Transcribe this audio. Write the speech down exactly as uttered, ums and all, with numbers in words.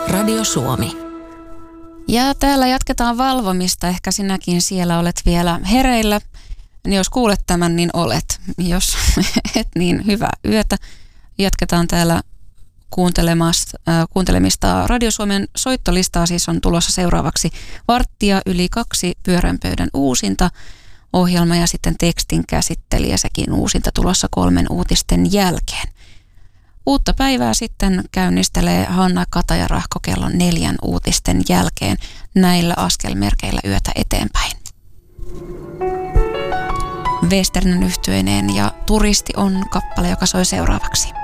Radio Suomi. Ja täällä jatketaan valvomista. Ehkä sinäkin siellä olet vielä hereillä. Niin jos kuulet tämän, niin olet. Jos et, niin hyvää yötä. Jatketaan täällä kuuntelemasta, äh, kuuntelemista. Radio Suomen soittolistaa siis on tulossa seuraavaksi varttia yli kaksi pyörän pöydän uusinta ohjelma ja sitten tekstin käsittelijä, sekin uusinta tulossa kolmen uutisten jälkeen. Uutta päivää sitten käynnistelee Hanna Kataja-Rahko kellon neljän uutisten jälkeen näillä askelmerkeillä yötä eteenpäin. Westernen yhtyeineen ja Turisti on kappale, joka soi seuraavaksi.